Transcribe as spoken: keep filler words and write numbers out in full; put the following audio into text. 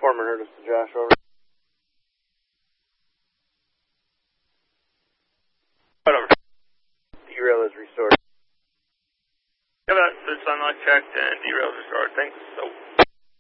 Foreman heard us to Josh, over. Whatever. Derail is restored. Yeah, that's the sunlight checked and derail is restored. Thanks. So.